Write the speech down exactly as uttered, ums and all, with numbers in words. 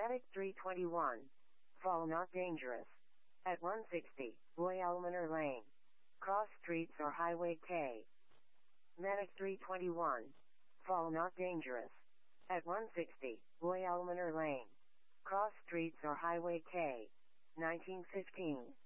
Medic three twenty-one. Fall not dangerous. At one sixty, Roy Almaner Lane. Cross streets or Highway K. Medic three twenty-one. Fall not dangerous. At one sixty, Roy Almaner Lane. Cross streets or Highway K. nineteen fifteen.